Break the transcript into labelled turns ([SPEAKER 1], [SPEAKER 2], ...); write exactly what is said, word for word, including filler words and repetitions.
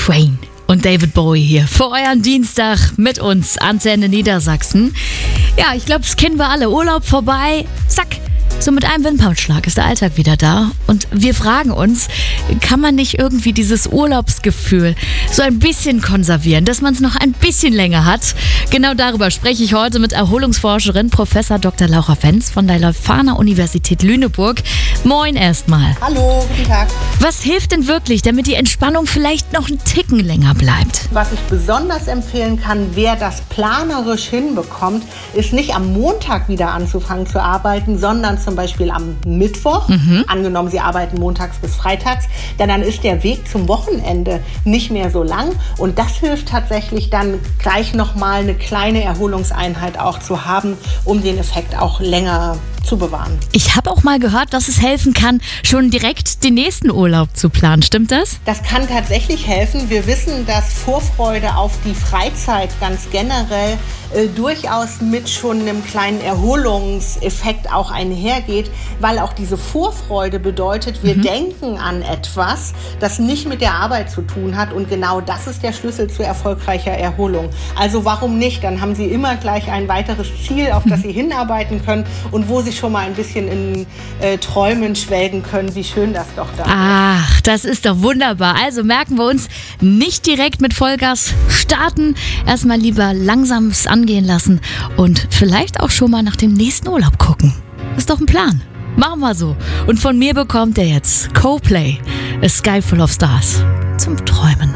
[SPEAKER 1] Queen und David Bowie hier für euren Dienstag mit uns, Antenne Niedersachsen. Ja, ich glaube, das kennen wir alle. Urlaub vorbei, zack. So mit einem Wimpernschlag ist der Alltag wieder da und wir fragen uns, kann man nicht irgendwie dieses Urlaubsgefühl so ein bisschen konservieren, dass man es noch ein bisschen länger hat? Genau darüber spreche ich heute mit Erholungsforscherin Professor Doktor Laura Wenz von der Leuphana Universität Lüneburg. Moin erstmal.
[SPEAKER 2] Hallo, guten Tag.
[SPEAKER 1] Was hilft denn wirklich, damit die Entspannung vielleicht noch einen Ticken länger bleibt?
[SPEAKER 2] Was ich besonders empfehlen kann, wer das planerisch hinbekommt, ist nicht am Montag wieder anzufangen zu arbeiten, sondern zum Beispiel am Mittwoch. Mhm. Angenommen, Sie arbeiten montags bis freitags, denn dann ist der Weg zum Wochenende nicht mehr so lang. Und das hilft tatsächlich dann gleich nochmal eine kleine Erholungseinheit auch zu haben, um den Effekt auch länger zu bewahren.
[SPEAKER 1] Ich habe auch mal gehört, dass es helfen kann, schon direkt den nächsten Urlaub zu planen. Stimmt das?
[SPEAKER 2] Das kann tatsächlich helfen. Wir wissen, dass Vorfreude auf die Freizeit ganz generell äh, durchaus mit schon einem kleinen Erholungseffekt auch einhergeht, weil auch diese Vorfreude bedeutet, wir mhm. denken an etwas, das nicht mit der Arbeit zu tun hat, und genau das ist der Schlüssel zu erfolgreicher Erholung. Also warum nicht? Dann haben Sie immer gleich ein weiteres Ziel, auf das Sie hinarbeiten können und wo Sie schon mal ein bisschen in äh, Träumen schwelgen können, wie schön das doch da ist.
[SPEAKER 1] Ach, das ist doch wunderbar. Also merken wir uns, nicht direkt mit Vollgas starten, erstmal lieber langsames angehen lassen und vielleicht auch schon mal nach dem nächsten Urlaub gucken. Ist doch ein Plan. Machen wir so. Und von mir bekommt er jetzt Coldplay, A Sky Full of Stars, zum Träumen.